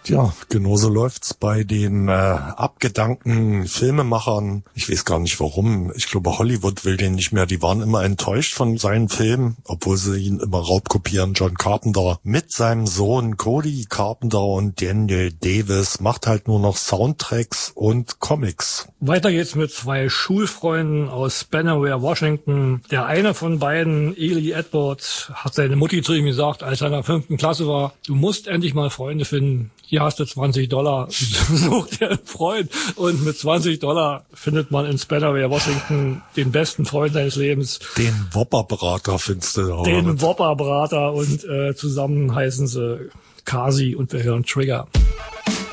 Ja, genauso läuft's bei den abgedankten Filmemachern. Ich weiß gar nicht warum. Ich glaube, Hollywood will den nicht mehr. Die waren immer enttäuscht von seinen Filmen, obwohl sie ihn immer raubkopieren. John Carpenter mit seinem Sohn Cody Carpenter und Daniel Davis macht halt nur noch Soundtracks und Comics. Weiter geht's mit zwei Schulfreunden aus Spanaway, Washington. Der eine von beiden, Eli Edwards, hat seine Mutti zu ihm gesagt, als er in der 5. Klasse war, du musst endlich mal Freunde finden. Hier hast du $20, such dir einen Freund. Und mit $20 findet man in Spanaway, Washington, den besten Freund seines Lebens. Den Whopper-Brater findest du da. Den Whopper-Brater und zusammen heißen sie Kasi und wir hören Trigger.